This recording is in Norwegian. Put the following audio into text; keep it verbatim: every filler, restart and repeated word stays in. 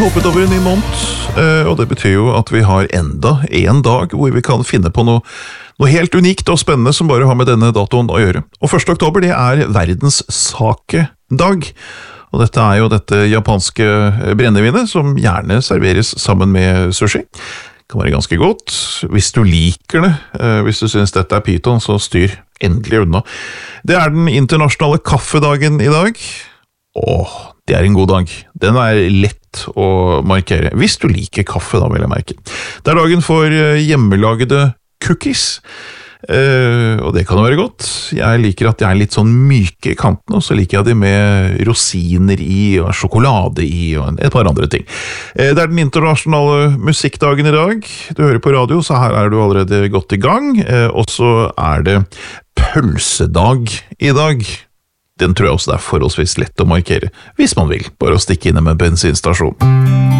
hoppet over en ny måned, og det betyr jo at vi har enda en dag hvor vi kan finne på noe, noe helt unikt og spennende som bare har med denne datoen å gjøre. Og første oktober det er verdens sake-dag, og dette er jo dette japanske brennevinet som gjerne serveres sammen med sushi. Det kan være ganske godt, hvis du liker det, hvis du synes dette er pyton, så styr endelig unna. Det er den internasjonale kaffedagen i dag. Åh, det er en god dag. Den er lett å markere. Hvis du liker kaffe, da vil jeg merke. Det er dagen for hjemmelagede cookies, uh, og det kan jo være godt. Jeg liker at de er litt sånn myke i kanten, og så liker jeg de med rosiner i, og sjokolade i, og et par andre ting. Uh, det er den internasjonale musikkdagen i dag. Du hører på radio, så her er du allerede godt i gang. Uh, og så er det pølsedag i dag. Den tror jeg også det er forholdsvis lett å markere, hvis man vil, bare å stikke inne med en bensinstasjon.